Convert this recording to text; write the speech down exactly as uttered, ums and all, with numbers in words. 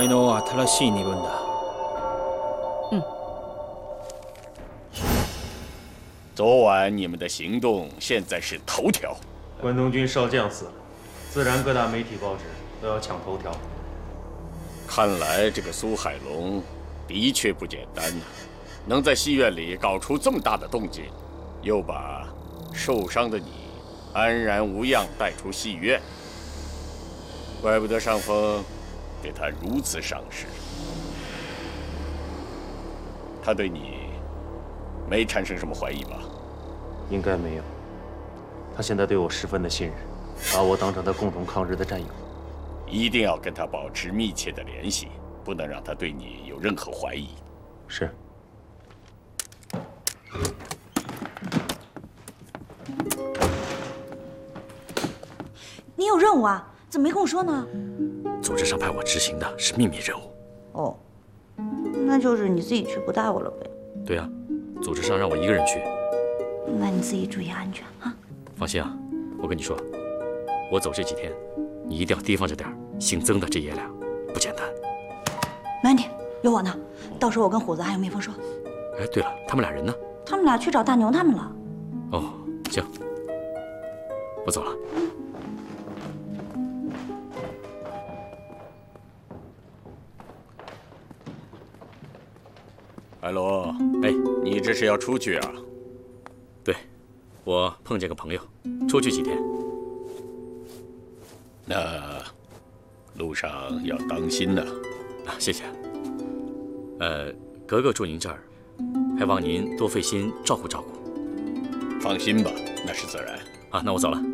の新しい身分だ。 嗯。 昨晚你们的行动现在是头条。 关东军少将死了，自然各大媒体报纸都要抢头条。 看来这个苏海龙的确不简单呐，能在戏院里搞出这么大的动静，又把受伤的你安然无恙带出戏院，怪不得上峰对他如此赏识。他对你没产生什么怀疑吧？ 应该没有。他现在对我十分的信任，把我当成他共同抗日的战友。 一定要跟他保持密切的联系，不能让他对你有任何怀疑。 是。 你有任务啊？怎么没跟我说呢？ 组织上派我执行的是秘密任务。 哦，那就是你自己去，不带我了呗。 对啊，组织上让我一个人去。 那你自己注意安全啊。 放心啊，我跟你说，我走这几天，你一定要提防着点。姓曾的这爷俩不简单。 没问题，有我呢。到时候我跟虎子还有蜜蜂说。 哎，对了，他们俩人呢？ 他们俩去找大牛他们了。 哦，行，我走了。 海龙， 哎， 你这是要出去啊？ 对，我碰见个朋友，出去几天。 那路上要当心呢。 啊，谢谢。呃，格格住您这儿，还望您多费心照顾照顾。 放心吧，那是自然。 啊，那我走了。